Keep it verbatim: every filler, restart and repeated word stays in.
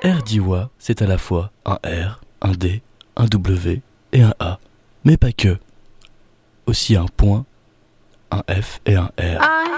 Erdiwa, c'est à la fois un R, un D, un W et un A. Mais pas que. Aussi un point, un F et un R. I